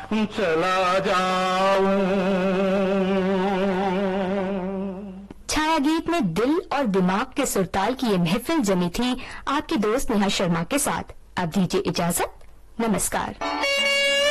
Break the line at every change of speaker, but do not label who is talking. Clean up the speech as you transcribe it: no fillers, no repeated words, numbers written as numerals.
चला जाऊं।
छाया गीत में दिल और दिमाग के सुरताल की ये महफिल जमी थी आपकी दोस्त नेहा शर्मा के साथ। अब दीजिए इजाजत, नमस्कार।